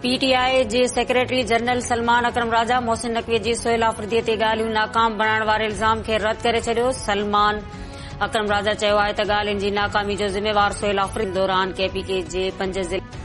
PTI जे secretary general Salman अकरम राजा मोहसिन नकवी जी सोहेल आफरीदीअ ते ॻाल्हियूं नाकाम बणाइण वारे इल्ज़ाम खे रद्द करे छॾियो। सलमान अकरम राजा चयो आहे त ॻाल्हियुनि जी नाकामी जो ज़िम्मेवार सोहेल आफरीदी दौरान केपीके जे 5 ज़िला